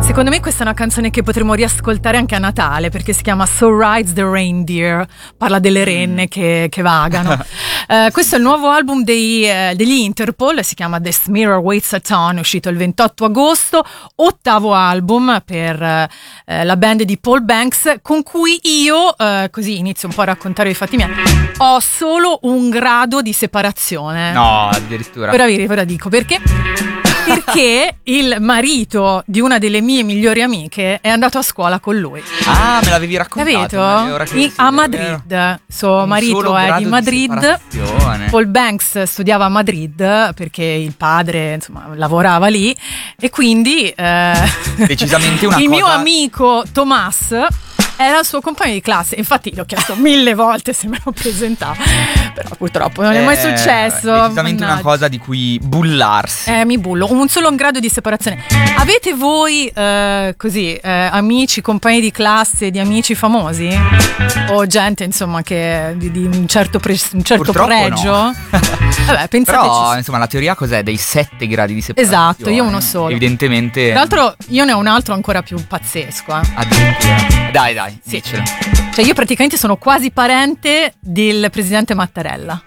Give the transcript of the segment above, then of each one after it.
Secondo me questa è una canzone che potremmo riascoltare anche a Natale, perché si chiama So Rides the Reindeer, parla delle renne che vagano. Questo è il nuovo album degli Interpol, si chiama The Smear Waits a Ton, è uscito il 28 agosto, ottavo album per la band di Paul Banks, con cui io, così inizio un po' a raccontare i fatti miei, ho solo un grado di separazione. No, addirittura. Ve la dico perché. Perché il marito di una delle mie migliori amiche è andato a scuola con lui. Ah, me l'avevi raccontato. Capito? A Madrid. Suo marito è di Madrid. Paul Banks studiava a Madrid perché il padre, insomma, lavorava lì. E quindi decisamente una il cosa... mio amico Tomas era il suo compagno di classe. Infatti gli ho chiesto 1000 volte se me lo presentava, però purtroppo non è mai successo. Decisamente una cosa di cui bullarsi. Mi bullo, un grado di separazione. Avete voi amici, compagni di classe, di amici famosi? O gente insomma che di un certo pregio? No. Vabbè, pensate. Però insomma la teoria cos'è? Dei 7 gradi di separazione. Esatto, io uno solo. Evidentemente. Tra l'altro io ne ho un altro ancora più pazzesco. Addirittura. Dai, sì. Dicelo. Cioè io praticamente sono quasi parente del presidente Mattarella.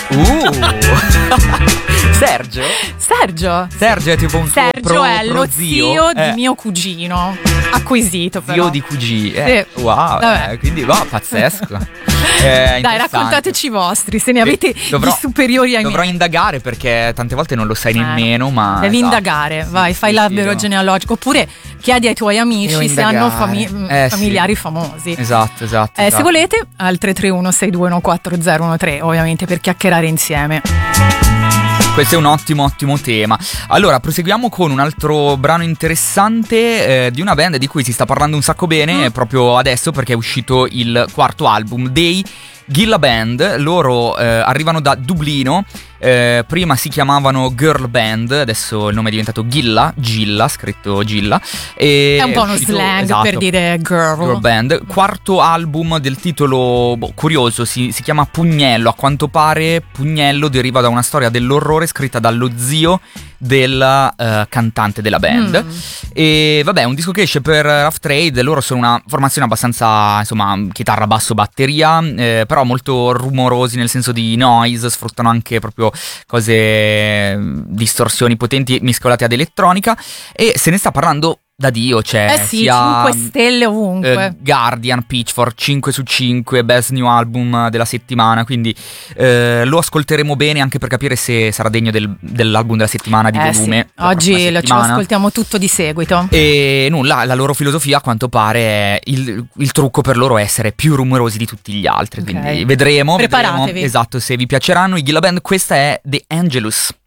Sergio? Sergio è tipo un Sergio è lo zio di mio cugino. Acquisito però. Zio di cugini. Sì. Wow, quindi pazzesco. Dai, raccontateci i vostri, se ne avete di superiori ai miei. Dovrò indagare perché tante volte non lo sai nemmeno, ma devi indagare, vai, fai l'albero genealogico, oppure chiedi ai tuoi amici se hanno familiari famosi. Esatto. Se volete al 331-621-4013, ovviamente, per chiacchierare insieme. Questo è un ottimo tema. Allora, proseguiamo con un altro brano interessante di una band di cui si sta parlando un sacco bene proprio adesso, perché è uscito il quarto album dei Gilla Band. Loro arrivano da Dublino. Prima si chiamavano Girl Band, adesso il nome è diventato Gilla, scritto Gilla. È un po' uno slang per dire girl band. Quarto album del titolo curioso, si chiama Pugnello. A quanto pare Pugnello deriva da una storia dell'orrore scritta dallo zio del cantante della band. E vabbè, è un disco che esce per Rough Trade. Loro sono una formazione abbastanza, insomma, chitarra, basso, batteria, però molto rumorosi nel senso di noise, sfruttano anche proprio cose, distorsioni potenti mescolate ad elettronica, e se ne sta parlando da Dio, cioè sia 5 stelle ovunque. Guardian, Pitchfork 5 su 5, Best New Album della settimana, quindi lo ascolteremo bene anche per capire se sarà degno dell'album della settimana di volume. Sì. Oggi ce lo ascoltiamo tutto di seguito. E nulla, la loro filosofia a quanto pare è il trucco per loro è essere più rumorosi di tutti gli altri, quindi vedremo Preparatevi. Esatto, se vi piaceranno i Gilla Band. Questa è The Angelus.